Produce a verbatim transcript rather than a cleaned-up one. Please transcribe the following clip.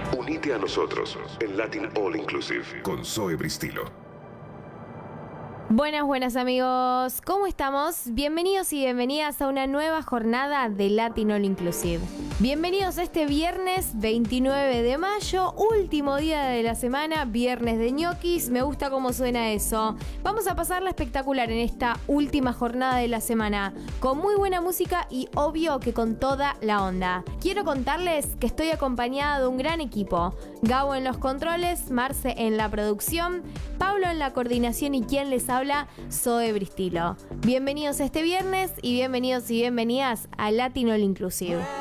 Unite a nosotros en Latin All Inclusive con Zoe Bristilo. Buenas, buenas amigos, ¿cómo estamos? Bienvenidos y bienvenidas a una nueva jornada de Latin All Inclusive. Bienvenidos a este viernes veintinueve de mayo, último día de la semana, viernes de ñoquis, me gusta cómo suena eso. Vamos a pasarla espectacular en esta última jornada de la semana, con muy buena música y obvio que con toda la onda. Quiero contarles que estoy acompañada de un gran equipo. Gabo en los controles, Marce en la producción, Pablo en la coordinación y quien les habla, Zoe Bristilo. Bienvenidos este viernes y bienvenidos y bienvenidas a Latin All Inclusive.